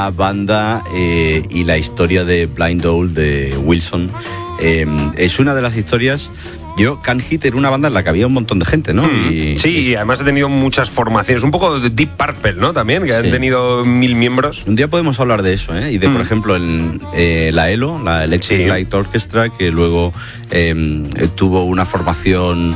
banda y la historia de Blind Owl de Wilson es una de las historias. Can Hit era una banda en la que había un montón de gente, ¿no? Y además ha tenido muchas formaciones, un poco de Deep Purple, ¿no? También, que han tenido 1000 miembros. Un día podemos hablar de eso, ¿eh? Y de, por ejemplo, la ELO, la Electric Light Orchestra, que luego tuvo una formación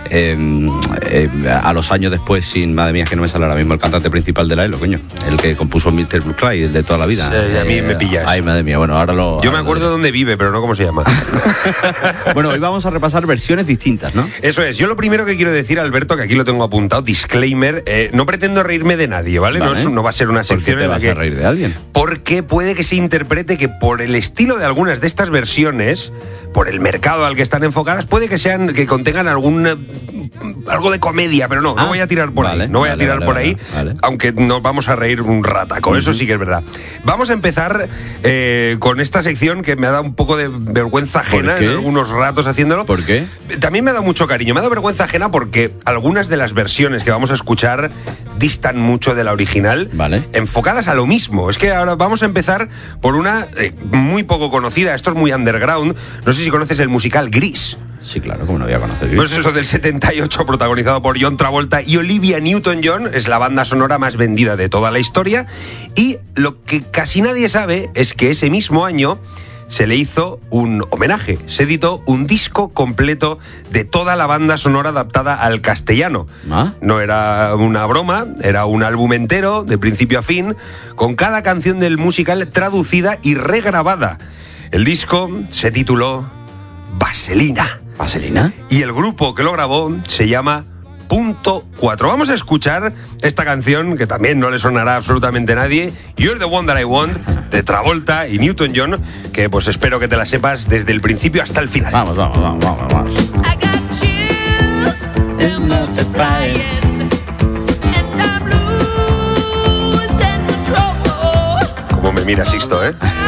a los años después madre mía, que no me sale ahora mismo el cantante principal de la ELO, coño, el que compuso Mr. Blue Clyde, el de toda la vida. A mí me pillas. Ay, madre mía, bueno, ahora lo... Yo me acuerdo dónde vive, pero no cómo se llama. Bueno, hoy vamos a repasar versiones distintas, ¿no? Eso es. Yo lo primero que quiero decir, Alberto, que aquí lo tengo apuntado, disclaimer, no pretendo reírme de nadie, ¿vale? No va a ser una sección en la que... ¿Por qué te vas a reír de alguien? Porque puede que se interprete que por el estilo de algunas de estas versiones, por el mercado al que están enfocadas, puede que contengan algo de comedia, pero no voy a tirar por ahí. No voy a tirar por ahí, aunque nos vamos a reír un rataco. Eso sí que es verdad. Vamos a empezar con esta sección que me ha dado un poco de vergüenza ajena en algunos ratos haciéndolo. ¿Por qué? También me ha dado mucho cariño. Me ha dado vergüenza ajena porque algunas de las versiones que vamos a escuchar distan mucho de la original, enfocadas a lo mismo. Es que ahora vamos a empezar por una muy poco conocida. Esto es muy underground. No sé si conoces el musical Gris. Sí, claro, como no voy a conocer Gris. Pues eso del 78, protagonizado por John Travolta y Olivia Newton-John, es la banda sonora más vendida de toda la historia. Y lo que casi nadie sabe es que ese mismo año se le hizo un homenaje. Se editó un disco completo de toda la banda sonora adaptada al castellano. No era una broma, era un álbum entero, de principio a fin, con cada canción del musical traducida y regrabada. El disco se tituló Vaselina. ¿Vaselina? Y el grupo que lo grabó se llama Punto 4. Vamos a escuchar esta canción que también no le sonará absolutamente a nadie, You're the One That I Want, de Travolta y Newton-John, que pues espero que te la sepas desde el principio hasta el final. Vamos. I got chills and nothing's flying, and I'm losing control. Como me mira Sixto, ¿eh?